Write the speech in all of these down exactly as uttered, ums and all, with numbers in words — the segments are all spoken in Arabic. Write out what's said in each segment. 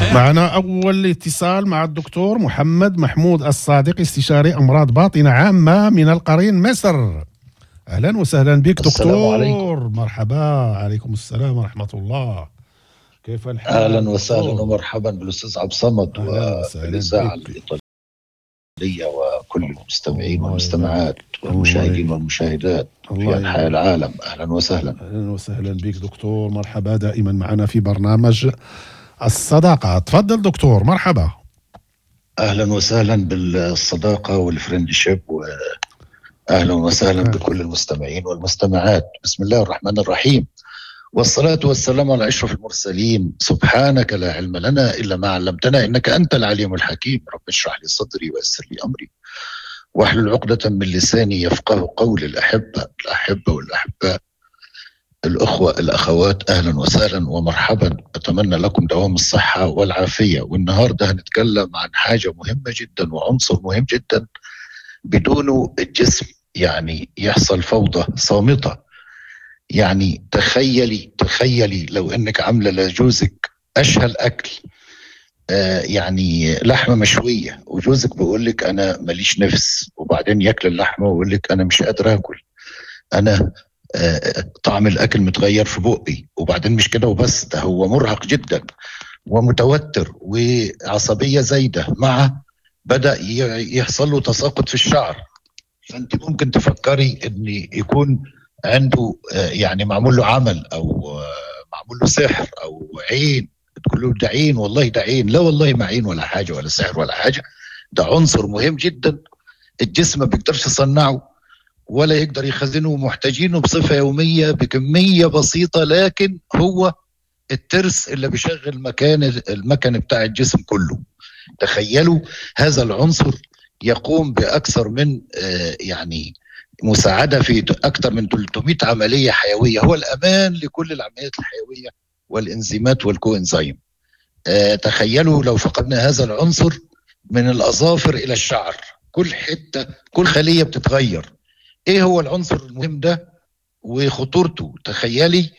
معنا أول اتصال مع الدكتور محمد محمود الصادق، استشاري أمراض باطنة عامة من القرين مصر. أهلا وسهلا بك دكتور. عليكم. مرحبا. عليكم السلام ورحمة الله. كيف الحال؟ أهلا وسهلا ومرحبا بالأستاذ عبد الصمد والإذاعة الإيطالية وكل المستمعين والمستمعات والمشاهدين والمشاهدات في أنحاء العالم. أهلا وسهلا. أهلا وسهلا بك دكتور. مرحبا دائما معنا في برنامج الصداقة. تفضل دكتور. مرحبا. أهلا وسهلا بالصداقة والفريندشيب، وأهلا وسهلا بكل المستمعين والمستمعات. بسم الله الرحمن الرحيم، والصلاة والسلام على أشرف المرسلين. سبحانك لا علم لنا إلا ما علمتنا إنك أنت العليم الحكيم. رب اشرح لي صدري ويسر لي أمري واحلل عقدة من لساني يفقه قولي. الأحبة الأحبة والأحباء، الأخوة الأخوات، أهلا وسهلا ومرحبا. أتمنى لكم دوام الصحة والعافية. والنهاردة هنتكلم عن حاجة مهمة جدا وعنصر مهم جدا بدونه الجسم يعني يحصل فوضى صامتة. يعني تخيلي تخيلي لو انك عامله لجوزك اشهى اكل، آه يعني لحمه مشويه، وجوزك بيقول لك انا ماليش نفس، وبعدين ياكل اللحمه ويقول لك انا مش قادر اكل، انا آه طعم الاكل متغير في بقي. وبعدين مش كده وبس، ده هو مرهق جدا ومتوتر وعصبيه زايده، مع بدا يحصل له تساقط في الشعر. فانت ممكن تفكري ان يكون عنده يعني معمول له عمل او معمول له سحر او عين. تقول له ده عين، والله ده عين. لا والله ما عين ولا حاجه ولا سحر ولا حاجه، ده عنصر مهم جدا الجسم ما بيقدرش يصنعه ولا يقدر يخزنه، ومحتاجينه بصفه يوميه بكميه بسيطه، لكن هو الترس اللي بيشغل مكان المكن بتاع الجسم كله. تخيلوا هذا العنصر يقوم باكثر من يعني مساعدة في أكثر من ثلاثمائة عملية حيوية. هو الأمان لكل العمليات الحيوية والإنزيمات والكوإنزيم. آه تخيلوا لو فقدنا هذا العنصر، من الأظافر إلى الشعر كل حتة كل خلية بتتغير. إيه هو العنصر المهم ده وخطورته؟ تخيلي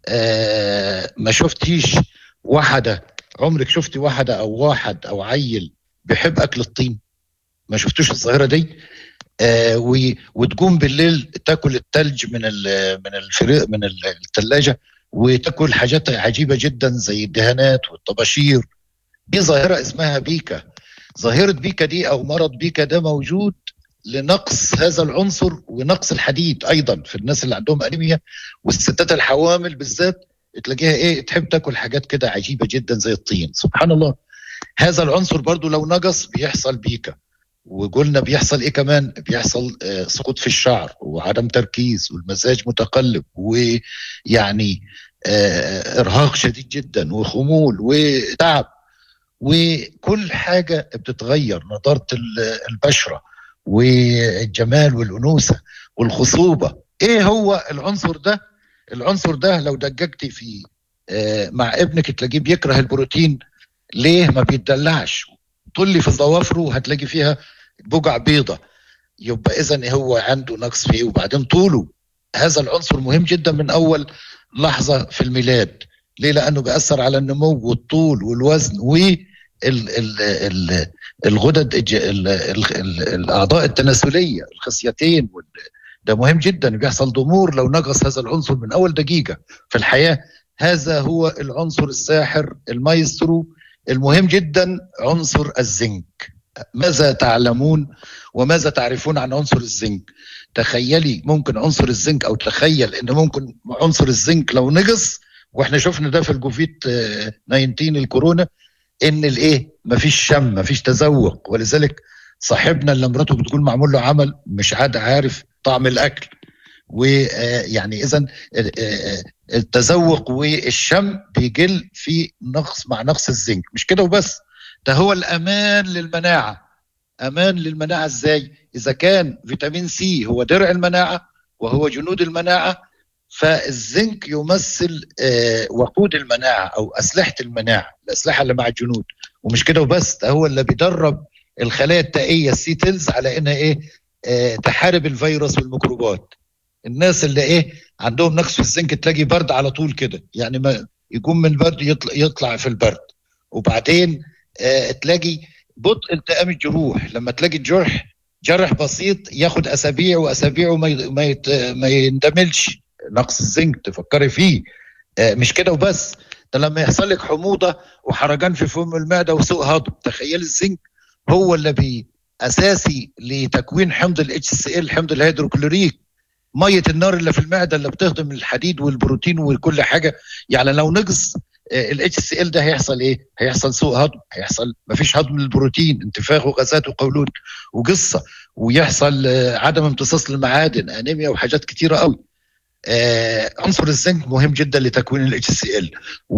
آه ما شفتيش واحدة، عمرك شفتي واحدة أو واحد أو عيل بيحب أكل الطين؟ ما شفتوش الظاهرة دي؟ آه وتقوم بالليل تاكل الثلج من من الفريق من الثلاجه، وتاكل حاجات عجيبه جدا زي الدهانات والطباشير. دي ظاهره اسمها بيكا. ظاهره بيكا دي او مرض بيكا ده موجود لنقص هذا العنصر ونقص الحديد ايضا في الناس اللي عندهم انيميا، والستات الحوامل بالذات تلاقيها ايه تحب تاكل حاجات كده عجيبه جدا زي الطين. سبحان الله. هذا العنصر برضو لو نقص بيحصل بيكا. وقلنا بيحصل ايه كمان؟ بيحصل آه سقوط في الشعر وعدم تركيز والمزاج متقلب، ويعني آه ارهاق شديد جدا وخمول وتعب، وكل حاجة بتتغير. نضارة البشرة والجمال والأنوثة والخصوبة. ايه هو العنصر ده؟ العنصر ده لو دققتي فيه آه مع ابنك تلاقيه بيكره البروتين. ليه؟ ما بيتدلعش. طلي في ضوافره هتلاقي فيها بقع بيضة، يبقى إذن هو عنده نقص فيه. وبعدين طوله، هذا العنصر مهم جدا من أول لحظة في الميلاد. ليه؟ لأنه بيأثر على النمو والطول والوزن والغدد الأعضاء التناسلية الخصيتين. ده مهم جدا، بيحصل ضمور لو نقص هذا العنصر من أول دقيقة في الحياة. هذا هو العنصر الساحر المايسترو المهم جدا، عنصر الزنك. ماذا تعلمون وماذا تعرفون عن عنصر الزنك؟ تخيلي ممكن عنصر الزنك، او تخيل ان ممكن عنصر الزنك لو نقص، واحنا شفنا ده في الكوفيد تسعة عشر الكورونا، ان الايه مفيش شم مفيش تذوق. ولذلك صاحبنا اللي مراته بتقول معمول له عمل مش عاد عارف طعم الاكل. ويعني اذا التذوق والشم بيقل في نقص مع نقص الزنك. مش كده وبس، ده هو الامان للمناعه. امان للمناعه ازاي؟ اذا كان فيتامين سي هو درع المناعه وهو جنود المناعه، فالزنك يمثل وقود المناعه او اسلحه المناعه، الاسلحه اللي مع الجنود. ومش كده وبس، ده هو اللي بيدرب الخلايا التائيه السي تيلز على انها ايه تحارب الفيروس والميكروبات. الناس اللي ايه عندهم نقص في الزنك تلاقي برد على طول كده، يعني ما يقوم من البرد يطلع, يطلع في البرد، وبعدين آه تلاقي بطء التئام الجروح. لما تلاقي الجرح جرح بسيط ياخد اسابيع واسابيع وما ما, يت... ما يندملش، نقص الزنك تفكري فيه. آه مش كده وبس، ده لما يحصل لك حموضه وحرجان في فم المعده وسوء هضم، تخيل الزنك هو اللي بي اساسي لتكوين حمض الاتش سي ال، حمض الهيدروكلوريك، ميه النار اللي في المعده اللي بتهضم الحديد والبروتين وكل حاجه. يعني لو نقص الاتش سي ال ده هيحصل ايه؟ هيحصل سوء هضم، هيحصل مفيش هضم للبروتين، انتفاخ وغازات وقولون وقصه، ويحصل عدم امتصاص للمعادن، انيميا وحاجات كتيره قوي. آه عنصر الزنك مهم جدا لتكوين الاتش سي ال،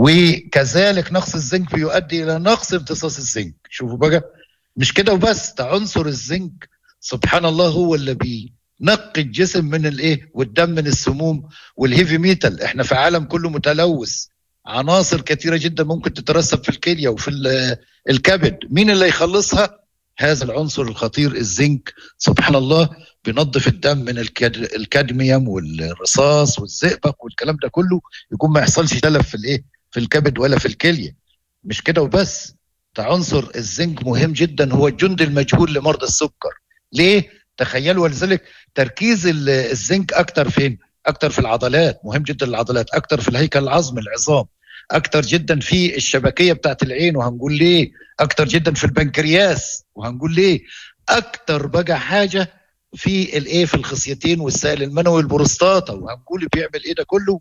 وكذلك نقص الزنك بيؤدي الى نقص امتصاص الزنك. شوفوا بقى، مش كده وبس، ده عنصر الزنك سبحان الله هو اللي بينقي الجسم من الايه والدم من السموم والهيفي ميتال. احنا في عالم كله متلوث، عناصر كثيره جدا ممكن تترسب في الكليه وفي الكبد، مين اللي يخلصها؟ هذا العنصر الخطير الزنك. سبحان الله بينظف الدم من الكادميوم والرصاص والزئبق والكلام ده كله، يكون ما يحصلش تلف في الايه في الكبد ولا في الكليه. مش كده وبس، ده عنصر الزنك مهم جدا، هو الجندي المجهول لمرضى السكر. ليه؟ تخيلوا، ولذلك تركيز الزنك اكتر فين؟ اكتر في العضلات، مهم جدا للعضلات، اكتر في الهيكل العظمي العظام، اكتر جدا في الشبكيه بتاعت العين وهنقول ليه، اكتر جدا في البنكرياس وهنقول ليه، اكتر بقى حاجه في الايه في الخصيتين والسائل المنوي البروستاتا وهنقول بيعمل ايه ده كله،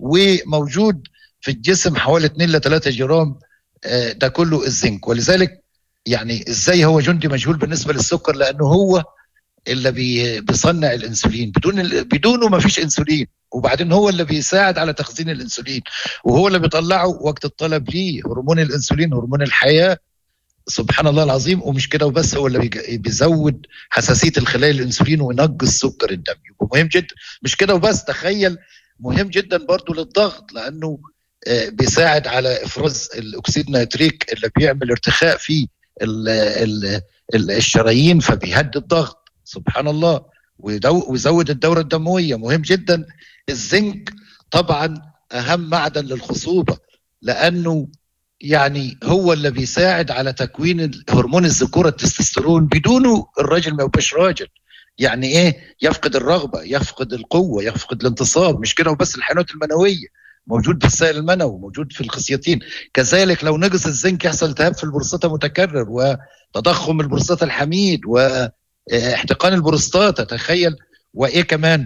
وموجود في الجسم حوالي اتنين ل تلاتة جرام. آه ده كله الزنك. ولذلك يعني ازاي هو جندي مجهول بالنسبه للسكر؟ لانه هو اللي بي بيصنع الانسولين، بدون بدونه ما فيش انسولين، وبعدين هو اللي بيساعد على تخزين الانسولين، وهو اللي بيطلعه وقت الطلب ليه، هرمون الانسولين هرمون الحياه. سبحان الله العظيم. ومش كده وبس، هو اللي بيزود حساسيه الخلايا الانسولين وينقص سكر الدم، يبقى مهم جدا. مش كده وبس، تخيل مهم جدا برضو للضغط، لانه بيساعد على افراز الاكسيد نيتريك اللي بيعمل ارتخاء في الشرايين فبيهدي الضغط. سبحان الله. ويزود الدورة الدموية، مهم جدا. الزنك طبعا أهم معدن للخصوبة، لأنه يعني هو اللي بيساعد على تكوين هرمون الذكورة التستوستيرون، بدونه الراجل ما يبقاش راجل. يعني ايه؟ يفقد الرغبة، يفقد القوة، يفقد الانتصاب. مش كده وبس، الحيوانات المنوية موجود في السائل المنوي، موجود في الخصيتين. كذلك لو نقص الزنك يحصل التهاب في البروستاتا متكرر، وتضخم البروستاتا الحميد، و احتقان البروستاتا. تخيل. وايه كمان؟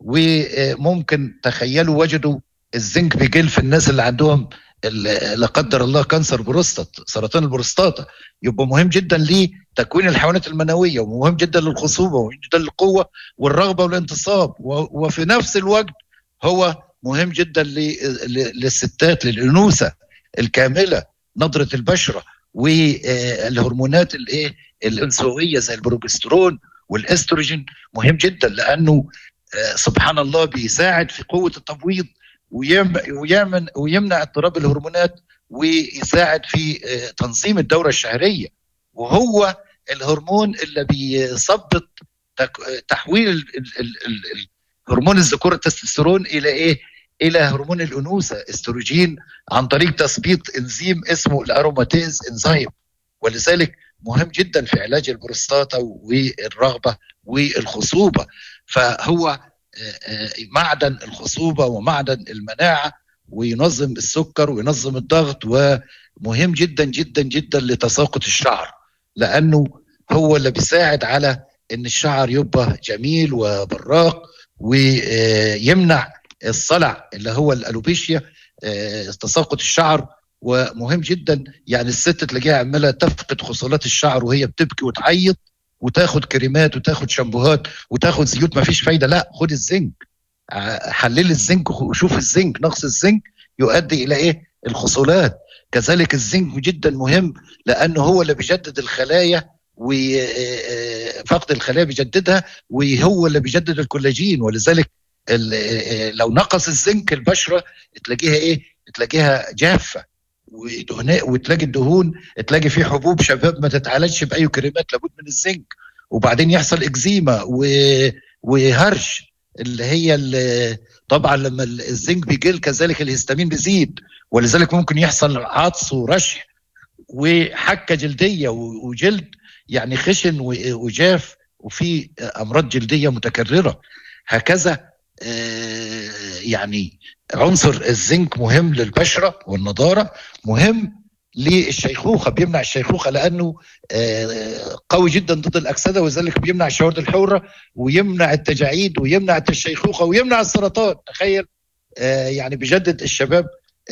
وممكن تخيلوا وجدوا الزنك بيقل في الناس اللي عندهم لا قدر الله كانسر بروستات، سرطان البروستاتا. يبقى مهم جدا لتكوين الحيوانات المنويه، ومهم جدا للخصوبه، ومهم جدا للقوه والرغبه والانتصاب، وفي نفس الوقت هو مهم جدا للستات، للانوثه الكامله، نضره البشره، والهرمونات الايه الانثويه زي البروجسترون والاستروجين. مهم جدا لانه سبحان الله بيساعد في قوه التبويض، ويعمل ويمنع اضطراب الهرمونات، ويساعد في تنظيم الدوره الشهريه، وهو الهرمون اللي بيثبط تحويل هرمون الذكوره التستوستيرون الى ايه؟ الى هرمون الانوثه استروجين، عن طريق تثبيط انزيم اسمه الاروماتيز انزيم. ولذلك مهم جدا في علاج البروستاتا والرغبه والخصوبه. فهو معدن الخصوبه ومعدن المناعه، وينظم السكر وينظم الضغط، ومهم جدا جدا جدا لتساقط الشعر، لانه هو اللي بيساعد على ان الشعر يبقى جميل وبراق، ويمنع الصلع اللي هو الالوبيشيا، تساقط الشعر. ومهم جدا يعني الست تلاقيها عماله تفقد خصلات الشعر وهي بتبكي وتعيط، وتاخد كريمات وتاخد شامبوهات وتاخد زيوت، ما فيش فايده. لا، خد الزنك، حلل الزنك وشوف الزنك، نقص الزنك يؤدي الى ايه؟ الخصولات. كذلك الزنك جدا مهم، لانه هو اللي بيجدد الخلايا، وفقد الخلايا بيجددها، وهو اللي بيجدد الكولاجين. ولذلك لو نقص الزنك البشره تلاقيها ايه؟ تلاقيها جافه ودهناء، وتلاقي الدهون، تلاقي فيه حبوب شباب ما تتعالجش باي كريمات، لابد من الزنك. وبعدين يحصل اكزيما وهرش، اللي هي اللي طبعا لما الزنك بيقل كذلك الهستامين بيزيد، ولذلك ممكن يحصل عطس ورشح. وحكه جلديه وجلد يعني خشن وجاف وفي امراض جلديه متكرره. هكذا يعني عنصر الزنك مهم للبشره والنضاره، مهم للشيخوخه، بيمنع الشيخوخه لانه قوي جدا ضد الاكسده، وذلك بيمنع الشعور الحره ويمنع التجاعيد ويمنع الشيخوخه ويمنع السرطان. تخيل يعني بيجدد الشباب.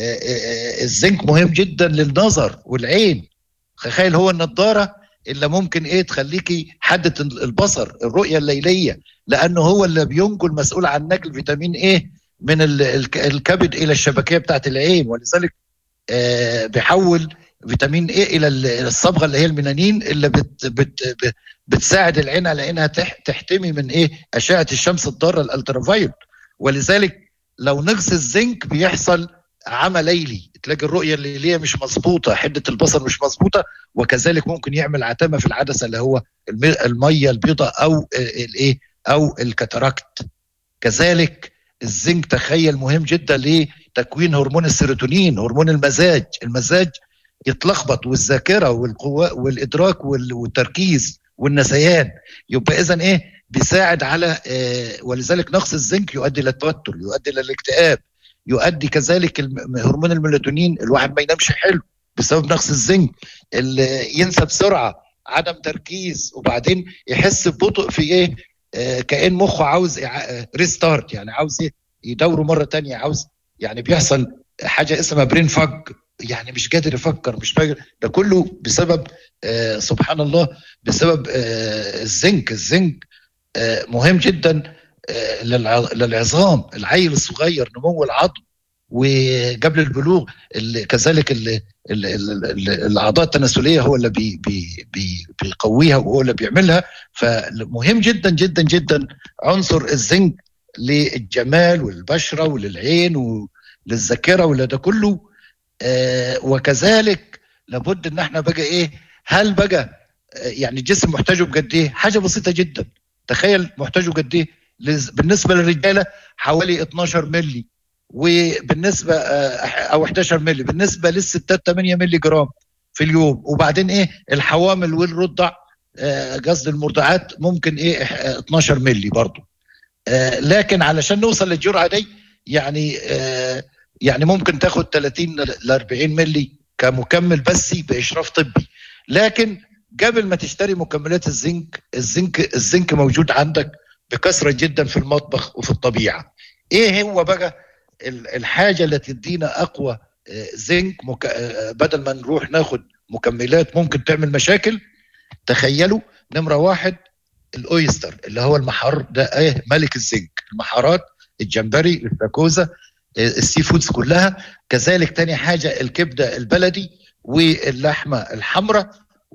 الزنك مهم جدا للنظر والعين. تخيل هو النضاره اللي ممكن ايه تخليكي حدة البصر، الرؤيه الليليه، لانه هو اللي بينقل مسؤول عن نقل فيتامين ايه من الكبد الى الشبكيه بتاعت العين، ولذلك آه بيحول فيتامين ايه الى الصبغه اللي هي الميلانين اللي بت بت بتساعد العين على انها تحتمي من ايه اشعه الشمس الضاره الالترافايولت. ولذلك لو نقص الزنك بيحصل عمى ليلي، تلاقي الرؤيه الليليه مش مظبوطه، حده البصر مش مظبوطه، وكذلك ممكن يعمل عتمه في العدسه اللي هو الميه البيضاء او الايه او الكاتاراكت. كذلك الزنك تخيل مهم جدا لتكوين هرمون السيروتونين، هرمون المزاج. المزاج يتلخبط والذاكره والقوه والادراك والتركيز والنسيان، يبقى اذا ايه بيساعد على آه ولذلك نقص الزنك يؤدي الى التوتر، يؤدي الى الاكتئاب، يؤدي كذلك هرمون الميلاتونين، الواحد ما ينامش حلو بسبب نقص الزنك، اللي ينسى بسرعه، عدم تركيز، وبعدين يحس ببطء في ايه آه كأن مخه عاوز ريستارت، يعني عاوز ايه يدوره مره تانية، عاوز يعني بيحصل حاجه اسمها برين فج، يعني مش قادر يفكر، مش قادر. ده كله بسبب آه سبحان الله بسبب آه الزنك. الزنك آه مهم جدا آه للعظام، العيل الصغير نمو العظم وقبل البلوغ، اللي كذلك اللي اللي اللي الاعضاء التناسليه هو اللي بي بي بي بيقويها وهو اللي بيعملها. فمهم جدا جدا جدا عنصر الزنك للجمال والبشره وللعين وللذاكره ولده كله. آه وكذلك لابد ان احنا بقى ايه، هل بقى آه يعني الجسم محتاجه بقد ايه؟ حاجه بسيطه جدا. تخيل محتاجه قد ايه؟ بالنسبه للرجاله حوالي اتناشر مللي، وبالنسبه آه او احداشر مللي، بالنسبه للستات تمانية مللي جرام في اليوم. وبعدين ايه الحوامل والرضع قصد آه المرضعات ممكن ايه اتناشر مللي برضه. آه لكن علشان نوصل للجرعه دي يعني آه يعني ممكن تاخد تلاتين ل اربعين مللي كمكمل بس باشراف طبي. لكن قبل ما تشتري مكملات الزنك، الزنك الزنك موجود عندك بكثره جدا في المطبخ وفي الطبيعه. ايه هو بقى الحاجه اللي تدينا اقوى زنك مك... بدل ما نروح ناخد مكملات ممكن تعمل مشاكل؟ تخيلوا نمره واحد الاويستر اللي هو المحار ده، ايه ملك الزنك، المحارات، الجمبري، الاستاكوزا، السي فودز كلها. كذلك تاني حاجه الكبده البلدي واللحمه الحمراء،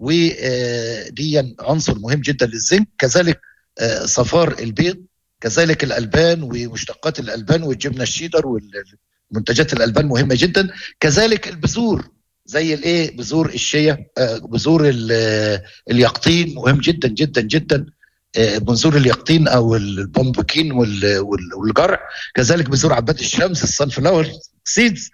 ودي عنصر مهم جدا للزنك. كذلك صفار البيض، كذلك الالبان ومشتقات الالبان والجبنه الشيدر والمنتجات الالبان مهمه جدا. كذلك البذور زي الايه بذور الشيا، بذور اليقطين مهم جدا جدا جدا، بذور اليقطين او البومبكين والجرع. كذلك بذور عباد الشمس، الصن فلاور سيدز.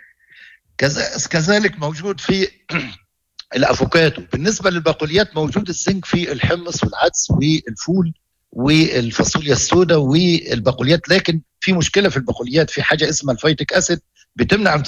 كذلك موجود في الافوكادو. بالنسبه للبقوليات موجود الزنك في الحمص والعدس والفول والفاصوليا السوداء والبقوليات. لكن في مشكله في البقوليات، في حاجه اسمها الفيتيك اسيد بتمنع